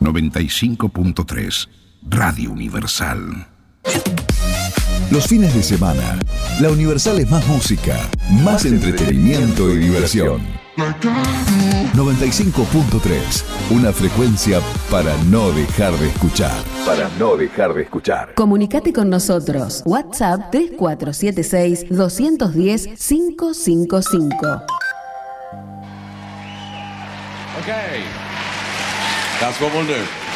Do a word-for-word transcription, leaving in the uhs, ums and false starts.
noventa y cinco punto tres, Radio Universal. Los fines de semana, la Universal es más música, más entretenimiento y diversión. noventa y cinco punto tres, una frecuencia para no dejar de escuchar. Para no dejar de escuchar. Comunicate con nosotros. WhatsApp tres cuatro siete seis, dos uno cero, cinco cinco cinco. Okay, that's what we'll do.